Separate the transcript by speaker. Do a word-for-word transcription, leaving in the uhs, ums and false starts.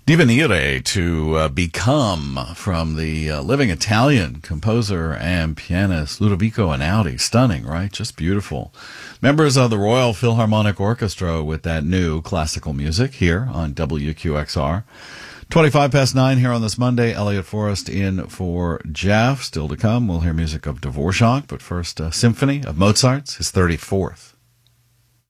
Speaker 1: Divenire to uh, Become from the uh, living Italian composer and pianist Ludovico Einaudi. Stunning, right? Just beautiful. Members of the Royal Philharmonic Orchestra with that new classical music here on W Q X R. twenty-five past nine here on this Monday. Elliot Forrest in for Jeff. Still to come, we'll hear music of Dvorak, but first, a symphony of Mozart's, his thirty-fourth.